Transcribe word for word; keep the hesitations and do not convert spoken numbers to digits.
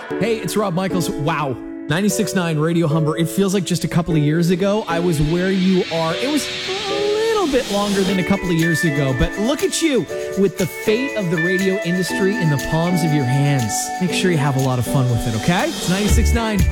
Hey, it's Rob Michaels. Wow. ninety-six point nine Radio Humber. It feels like just a couple of years ago I was where you are. It was a little bit longer than a couple of years ago, but look at you with the fate of the radio industry in the palms of your hands. Make sure you have a lot of fun with it, okay? It's ninety-six point nine